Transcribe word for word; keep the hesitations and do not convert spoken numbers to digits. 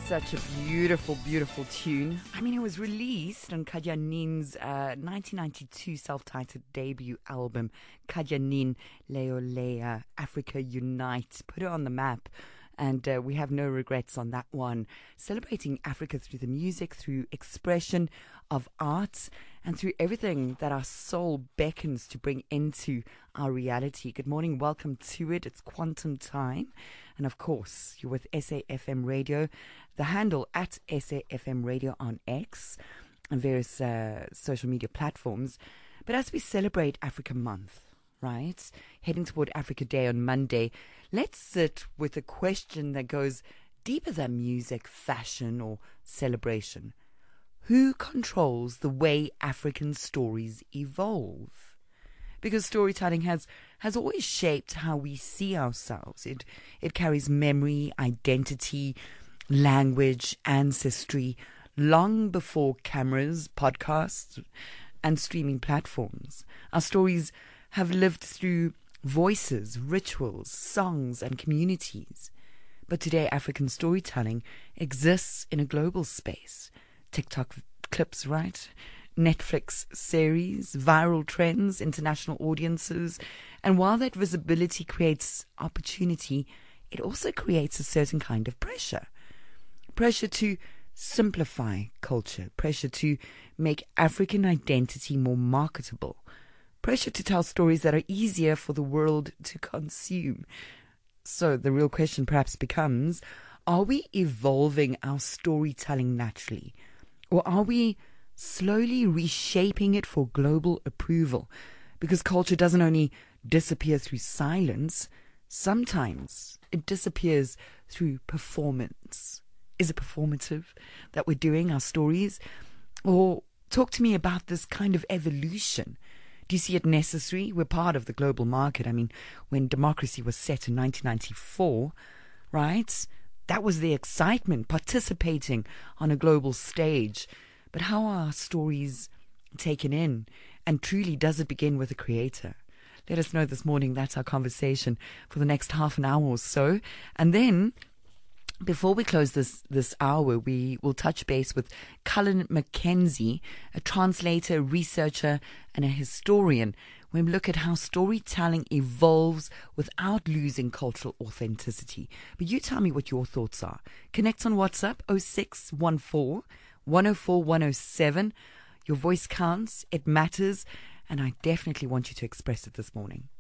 Such a beautiful, beautiful tune. I mean, it was released on Kadjanin's uh, nineteen ninety-two self-titled debut album, Kadjanin Leolea, Africa Unite. Put it on the map. And uh, we have no regrets on that one. Celebrating Africa through the music, through expression of art, and through everything that our soul beckons to bring into our reality. Good morning, welcome to it. It's Quantum Time. And of course, you're with S A F M Radio, the handle at S A F M Radio on X and various uh, social media platforms. But as we celebrate Africa Month, right, heading toward Africa Day on Monday, let's sit with a question that goes deeper than music, fashion, or celebration. Who controls the way African stories evolve? Because storytelling has, has always shaped how we see ourselves. It, it carries memory, identity, language, ancestry, long before cameras, podcasts, and streaming platforms. Our stories have lived through voices, rituals, songs, and communities. But today, African storytelling exists in a global space. TikTok clips, right? Netflix series, viral trends, international audiences. And while that visibility creates opportunity, it also creates a certain kind of pressure. Pressure to simplify culture, pressure to make African identity more marketable, pressure to tell stories that are easier for the world to consume. So the real question perhaps becomes, are we evolving our storytelling naturally? Or are we slowly reshaping it for global approval? Because culture doesn't only disappear through silence, sometimes it disappears through performance. Is it performative that we're doing our stories? Or talk to me about this kind of evolution. Do you see it necessary? We're part of the global market. I mean, when democracy was set in nineteen ninety-four, right? That was the excitement, participating on a global stage. But how are our stories taken in? And truly, does it begin with the creator? Let us know this morning. That's our conversation for the next half an hour or so. And then, before we close this, this hour, we will touch base with Cullen McKenzie, a translator, researcher, and a historian, when we look at how storytelling evolves without losing cultural authenticity. But you tell me what your thoughts are. Connect on WhatsApp, oh six one four, one oh four, one oh seven. Your voice counts, it matters, and I definitely want you to express it this morning.